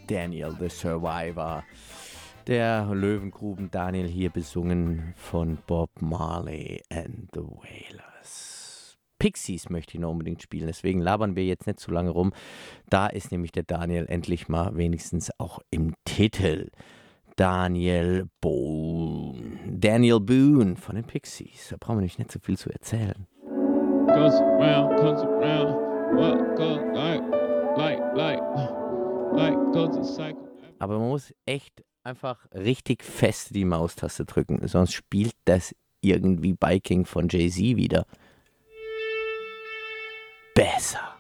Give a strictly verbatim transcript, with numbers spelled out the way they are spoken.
Daniel the Survivor. Der Löwengruben Daniel hier besungen von Bob Marley and the Wailers. Pixies möchte ich noch unbedingt spielen, deswegen labern wir jetzt nicht zu lange rum. Da ist nämlich der Daniel endlich mal wenigstens auch im Titel. Daniel Boone. Daniel Boone von den Pixies. Da brauchen wir nämlich nicht so viel zu erzählen. Goes around, comes around, what goes like, like, like, like goes a cycle. Aber man muss echt einfach richtig fest die Maustaste drücken, sonst spielt das irgendwie Biking von Jay-Z wieder besser.